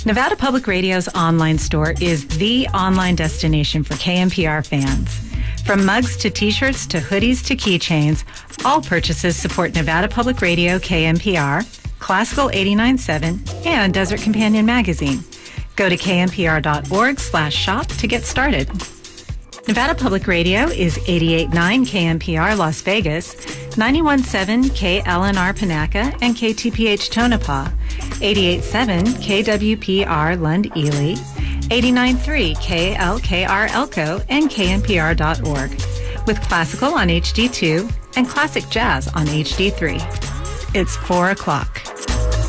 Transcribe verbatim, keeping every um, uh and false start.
Nevada Public Radio's online store is the online destination for K N P R fans. From mugs to t-shirts to hoodies to keychains, all purchases support Nevada Public Radio K N P R, Classical eighty-nine point seven, and Desert Companion Magazine. Go to k n p r dot org slash shop to get started. Nevada Public Radio is eighty-eight point nine K N P R Las Vegas, ninety-one point seven K L N R Panaca and K T P H Tonopah, eighty-eight point seven K W P R Lund Ely, eighty-nine point three K L K R Elko, and K N P R dot org, with classical on H D two and classic jazz on H D three. It's four o'clock.